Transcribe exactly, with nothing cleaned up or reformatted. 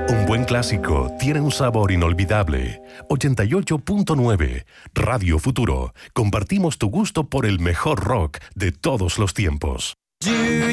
Un buen clásico tiene un sabor inolvidable. ochenta y ocho punto nueve Radio Futuro. Compartimos tu gusto por el mejor rock de todos los tiempos. Do